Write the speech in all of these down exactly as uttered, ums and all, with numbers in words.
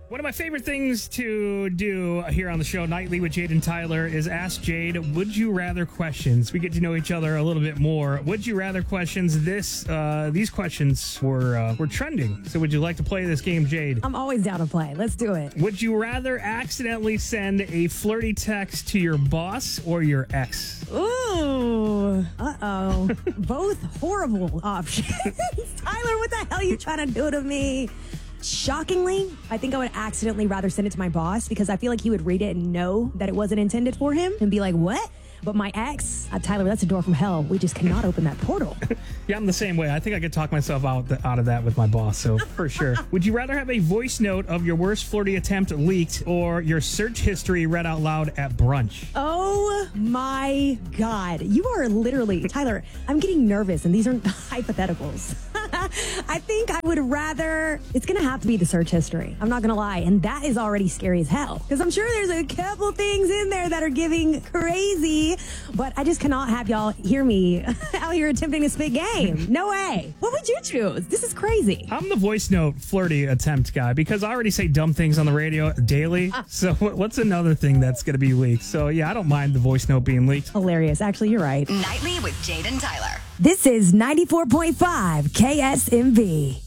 One of my favorite things to do here on the show nightly with Jade and Tyler is ask Jade, would you rather questions. We get to know each other a little bit more. Would you rather questions. This, uh, these questions were, uh, were trending. So would you like to play this game, Jade? I'm always down to play. Let's do it. Would you rather accidentally send a flirty text to your boss or your ex? Ooh. Uh-oh. Both horrible options. Tyler, what the hell are you trying to do to me? Shockingly, I think I would accidentally rather send it to my boss because I feel like he would read it and know that it wasn't intended for him and be like, what? But my ex, uh, Tyler, that's a door from hell. We just cannot open that portal. Yeah, I'm the same way. I think I could talk myself out the, out of that with my boss, so for sure. Would you rather have a voice note of your worst flirty attempt leaked or your search history read out loud at brunch? Oh my God. You are literally, Tyler, I'm getting nervous and these aren't hypotheticals. I think I would rather, it's going to have to be the search history. I'm not going to lie. And that is already scary as hell. Because I'm sure there's a couple things in there that are giving crazy, but I just cannot have y'all hear me out here attempting to spit game. No way. What would you choose? This is crazy. I'm the voice note flirty attempt guy because I already say dumb things on the radio daily. So what's another thing that's going to be leaked? So yeah, I don't mind the voice note being leaked. Hilarious. Actually, you're right. Nightly with Jade and Tyler. This is ninety-four point five K S M B.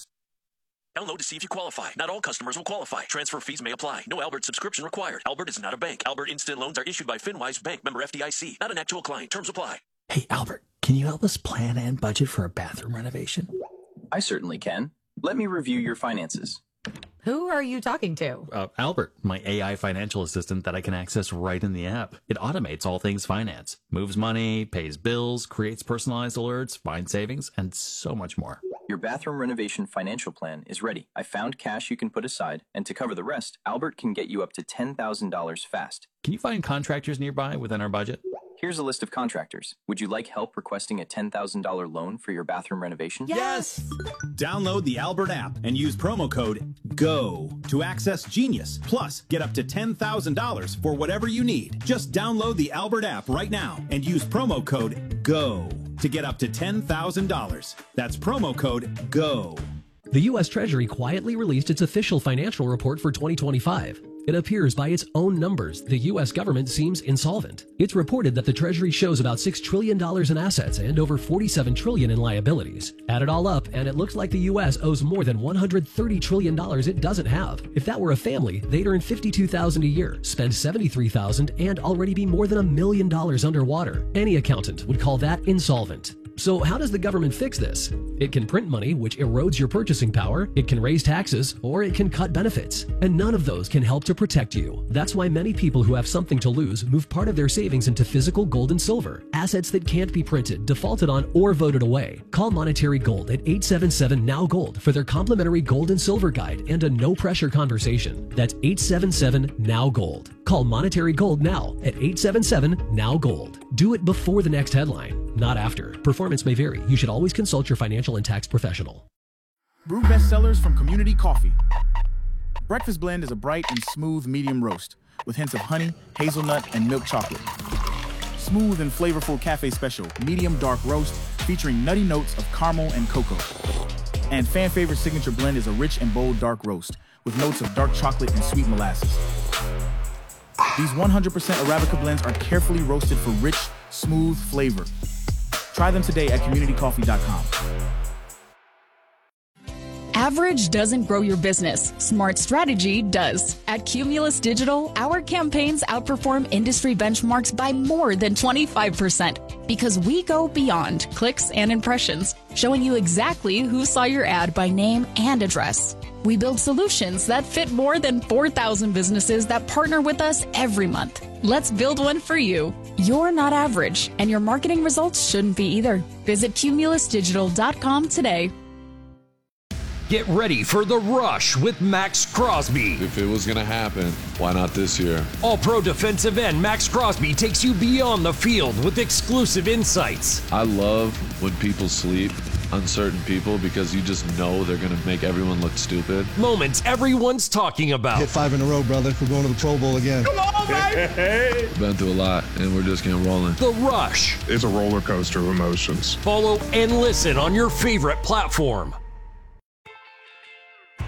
Download to see if you qualify. Not all customers will qualify. Transfer fees may apply. No Albert subscription required. Albert is not a bank. Albert Instant Loans are issued by FinWise Bank, member F D I C. Not an actual client. Terms apply. Hey, Albert, can you help us plan and budget for a bathroom renovation? I certainly can. Let me review your finances. Who are you talking to? Uh, Albert, my A I financial assistant that I can access right in the app. It automates all things finance, moves money, pays bills, creates personalized alerts, finds savings, and so much more. Your bathroom renovation financial plan is ready. I found cash you can put aside, and to cover the rest, Albert can get you up to ten thousand dollars fast. Can you find contractors nearby within our budget? Here's a list of contractors. Would you like help requesting a ten thousand dollars loan for your bathroom renovation? Yes! Download the Albert app and use promo code GO to access Genius. Plus, get up to ten thousand dollars for whatever you need. Just download the Albert app right now and use promo code GO to get up to ten thousand dollars. That's promo code GO. The U S Treasury quietly released its official financial report for twenty twenty-five. It appears by its own numbers, the U S government seems insolvent. It's reported that the Treasury shows about six trillion dollars in assets and over forty-seven trillion dollars in liabilities. Add it all up, and it looks like the U S owes more than one hundred thirty trillion dollars it doesn't have. If that were a family, they'd earn fifty-two thousand dollars a year, spend seventy-three thousand dollars, and already be more than a million dollars underwater. Any accountant would call that insolvent. So how does the government fix this? It can print money, which erodes your purchasing power, it can raise taxes, or it can cut benefits. And none of those can help to protect you. That's why many people who have something to lose move part of their savings into physical gold and silver, assets that can't be printed, defaulted on, or voted away. Call Monetary Gold at eight seven seven N O W Gold for their complimentary gold and silver guide and a no-pressure conversation. That's eight seven seven N O W Gold. Call Monetary Gold now at eight seven seven N O W Gold. Do it before the next headline, not after. Performance may vary. You should always consult your financial and tax professional. Brew bestsellers from Community Coffee. Breakfast Blend is a bright and smooth medium roast with hints of honey, hazelnut, and milk chocolate. Smooth and flavorful cafe special, medium dark roast featuring nutty notes of caramel and cocoa. And fan favorite signature blend is a rich and bold dark roast with notes of dark chocolate and sweet molasses. These one hundred percent Arabica blends are carefully roasted for rich, smooth flavor. Try them today at community coffee dot com. Average doesn't grow your business. Smart strategy does. At Cumulus Digital, our campaigns outperform industry benchmarks by more than twenty-five percent because we go beyond clicks and impressions, showing you exactly who saw your ad by name and address. We build solutions that fit more than four thousand businesses that partner with us every month. Let's build one for you. You're not average, and your marketing results shouldn't be either. Visit cumulus digital dot com today. Get ready for The Rush with Max Crosby. If it was going to happen, why not this year? All-pro defensive end Max Crosby takes you beyond the field with exclusive insights. I love when people sleep on certain people because you just know they're going to make everyone look stupid. Moments everyone's talking about. Hit five in a row, brother. We're going to the Pro Bowl again. Come on, baby! Been through a lot, and we're just getting rolling. The Rush. It's a roller coaster of emotions. Follow and listen on your favorite platform.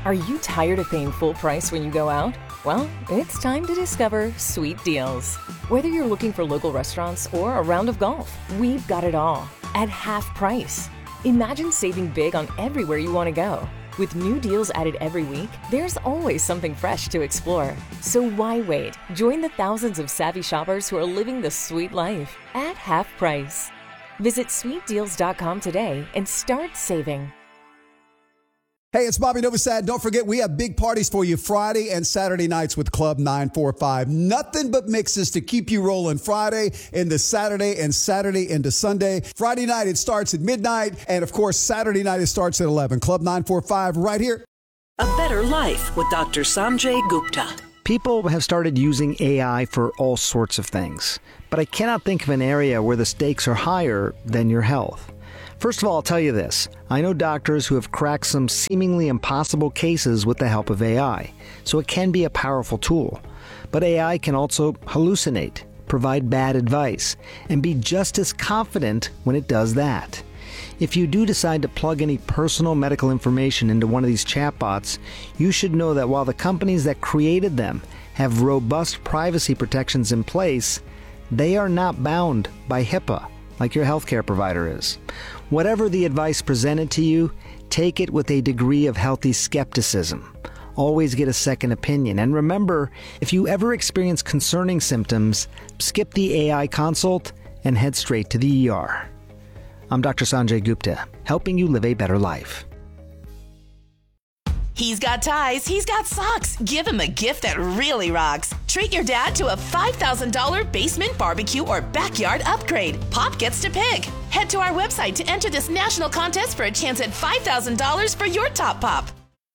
Are you tired of paying full price when you go out? Well, it's time to discover Sweet Deals. Whether you're looking for local restaurants or a round of golf, we've got it all at half price. Imagine saving big on everywhere you want to go. With new deals added every week, there's always something fresh to explore. So why wait? Join the thousands of savvy shoppers who are living the sweet life at half price. Visit sweet deals dot com today and start saving. Hey, it's Bobby Novosad. Don't forget, we have big parties for you Friday and Saturday nights with Club nine forty-five. Nothing but mixes to keep you rolling Friday into Saturday and Saturday into Sunday. Friday night, it starts at midnight. And, of course, Saturday night, it starts at eleven. Club nine forty-five right here. A Better Life with Doctor Sanjay Gupta. People have started using A I for all sorts of things. But I cannot think of an area where the stakes are higher than your health. First of all, I'll tell you this. I know doctors who have cracked some seemingly impossible cases with the help of A I, so it can be a powerful tool. But A I can also hallucinate, provide bad advice, and be just as confident when it does that. If you do decide to plug any personal medical information into one of these chatbots, you should know that while the companies that created them have robust privacy protections in place, they are not bound by HIPAA like your healthcare provider is. Whatever the advice presented to you, take it with a degree of healthy skepticism. Always get a second opinion. And remember, if you ever experience concerning symptoms, skip the A I consult and head straight to the E R. I'm Doctor Sanjay Gupta, helping you live a better life. He's got ties, he's got socks. Give him a gift that really rocks. Treat your dad to a five thousand dollars basement barbecue or backyard upgrade. Pop gets to pick. Head to our website to enter this national contest for a chance at five thousand dollars for your top pop.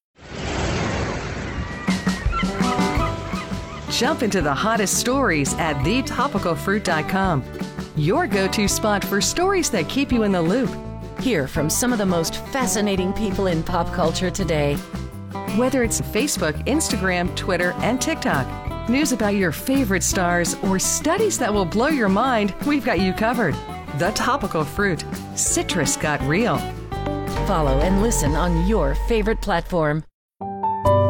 Jump into the hottest stories at the topical fruit dot com. Your go-to spot for stories that keep you in the loop. Hear from some of the most fascinating people in pop culture today. Whether it's Facebook, Instagram, Twitter, and TikTok, news about your favorite stars, or studies that will blow your mind, we've got you covered. The Topical Fruit. Citrus got real. Follow and listen on your favorite platform.